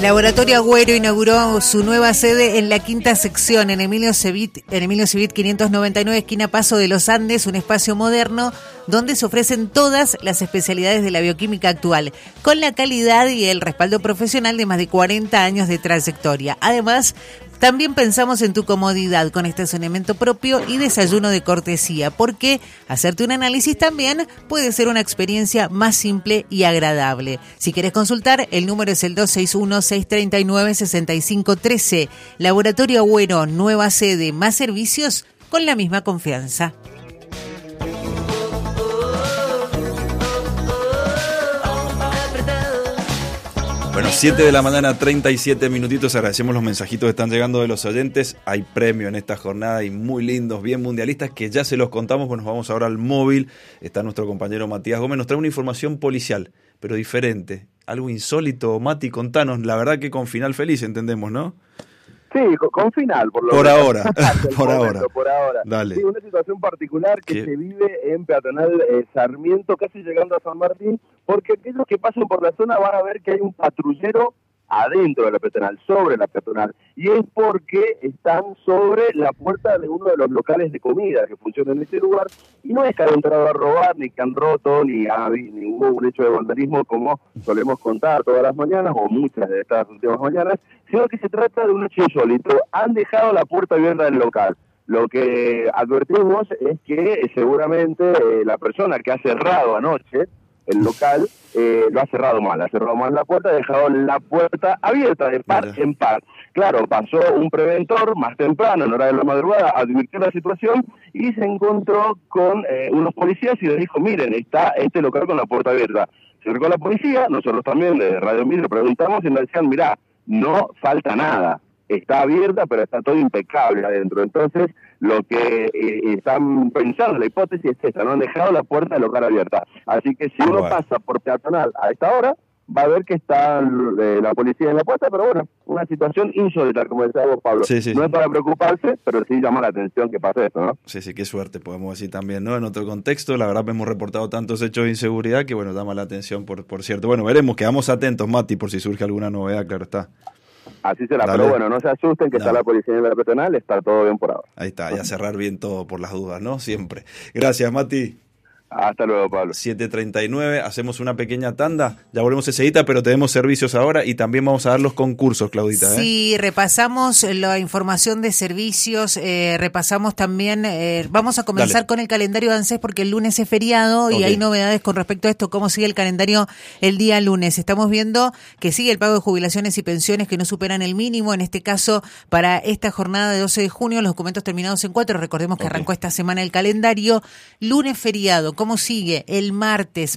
Laboratorio Agüero inauguró su nueva sede en la quinta sección, en Emilio Civit 599, esquina Paso de los Andes, un espacio moderno donde se ofrecen todas las especialidades de la bioquímica actual, con la calidad y el respaldo profesional de más de 40 años de trayectoria. Además, también pensamos en tu comodidad con estacionamiento propio y desayuno de cortesía, porque hacerte un análisis también puede ser una experiencia más simple y agradable. Si querés consultar, el número es el 261-639-6513. Laboratorio Agüero, nueva sede, más servicios con la misma confianza. Bueno, 7 de la mañana, 37 minutitos. Agradecemos los mensajitos que están llegando de los oyentes. Hay premio en esta jornada y muy lindos, bien mundialistas, que ya se los contamos. Bueno, nos vamos ahora al móvil. Está nuestro compañero Matías Gómez. Nos trae una información policial, pero diferente. Algo insólito. Mati, contanos. La verdad que con final feliz, entendemos, ¿no? Sí, con final, por lo Por menos. ahora, por ahora. Por ahora. Dale. Sí, una situación particular que se vive en Peatonal Sarmiento, casi llegando a San Martín, porque aquellos que pasan por la zona van a ver que hay un patrullero adentro de la peatonal, sobre la peatonal, y es porque están sobre la puerta de uno de los locales de comida que funcionan en ese lugar, y no es que han entrado a robar, ni que han roto, ni hubo un hecho de vandalismo como solemos contar todas las mañanas, o muchas de estas últimas mañanas, sino que se trata de un hecho insólito. Han dejado la puerta abierta del local. Lo que advertimos es que seguramente la persona que ha cerrado anoche el local lo ha cerrado mal la puerta, ha dejado la puerta abierta de par en par. Claro, pasó un preventor más temprano, en hora de la madrugada, advirtió la situación y se encontró con unos policías y les dijo, miren, está este local con la puerta abierta. Se acercó la policía, nosotros también de Radio Mil le preguntamos y nos decían, mirá, no falta nada. Está abierta, pero está todo impecable adentro. Entonces, lo que están pensando, la hipótesis es esta, no han dejado la puerta del local abierta. Así que si uno pasa por peatonal a esta hora, va a ver que está la policía en la puerta, pero bueno, una situación insólita, como decía vos, Pablo. Sí. No es para preocuparse, pero sí llama la atención que pase esto, ¿no? Sí, qué suerte, podemos decir también, ¿no? En otro contexto, la verdad hemos reportado tantos hechos de inseguridad que, bueno, llama la atención, por cierto. Bueno, veremos, quedamos atentos, Mati, por si surge alguna novedad, claro está. Así será, Dale. pero bueno, no se asusten que está la policía en la peatonal, está todo bien por ahora. Ahí está, y a cerrar bien todo por las dudas, ¿no? Siempre. Gracias, Mati. Hasta luego, Pablo. 7:39, hacemos una pequeña tanda, ya volvemos enseguida, pero tenemos servicios ahora y también vamos a dar los concursos, Claudita. Sí, repasamos la información de servicios, repasamos también, vamos a comenzar con el calendario de ANSES porque el lunes es feriado y hay novedades con respecto a esto, cómo sigue el calendario el día lunes. Estamos viendo que sigue el pago de jubilaciones y pensiones que no superan el mínimo, en este caso para esta jornada de 12 de junio, los documentos terminados en 4, recordemos que arrancó esta semana el calendario, lunes feriado. ¿Cómo sigue? El martes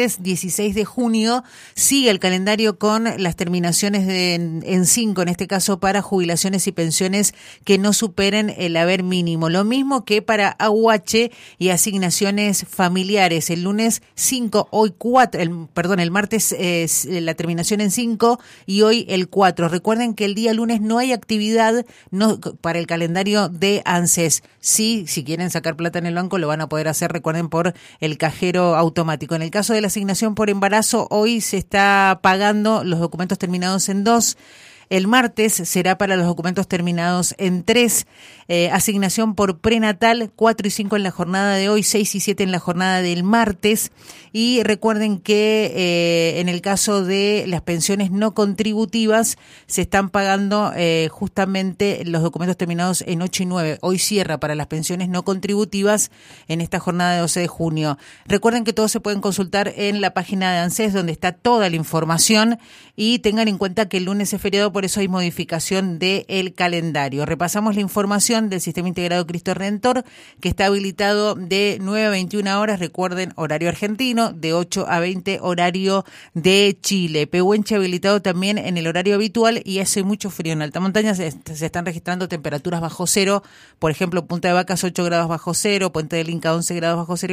16 de junio, sigue el calendario con las terminaciones en 5, en este caso para jubilaciones y pensiones que no superen el haber mínimo. Lo mismo que para AUH y asignaciones familiares. El lunes 5, hoy 4, el martes la terminación en 5 y hoy el 4. Recuerden que el día lunes no hay actividad para el calendario de ANSES. Sí, si quieren sacar plata en el banco lo van a poder hacer, recuerden, por el cajero automático. En el caso de la asignación por embarazo, hoy se está pagando los documentos terminados en 2. El martes será para los documentos terminados en 3, asignación por prenatal 4 y 5 en la jornada de hoy, 6 y 7 en la jornada del martes. Y recuerden que en el caso de las pensiones no contributivas se están pagando justamente los documentos terminados en 8 y 9. Hoy cierra para las pensiones no contributivas en esta jornada de 12 de junio. Recuerden que todos se pueden consultar en la página de ANSES donde está toda la información y tengan en cuenta que el lunes es feriado, por eso hay modificación del calendario. Repasamos la información del Sistema Integrado Cristo Redentor, que está habilitado de 9 a 21 horas, recuerden, horario argentino, de 8 a 20, horario de Chile. Pehuenche habilitado también en el horario habitual y hace mucho frío. En alta montaña se están registrando temperaturas bajo cero, por ejemplo, Punta de Vacas 8 grados bajo cero, Puente del Inca 11 grados bajo cero,